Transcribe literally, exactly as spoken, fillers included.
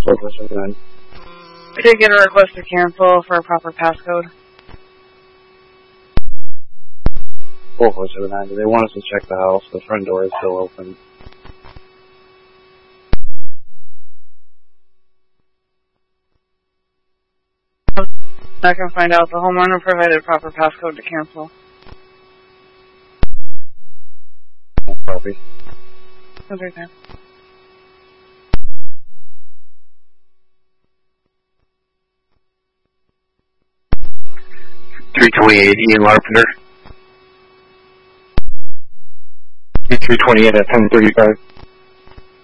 four four seven nine. I did get a request to cancel for a proper passcode. four four seven nine. They want us to check the house. The front door is still open. I can find out. The homeowner provided proper passcode to cancel. Copy. Okay, then. three twenty-eight Ian Larpenter. three twenty-eight at ten thirty-five.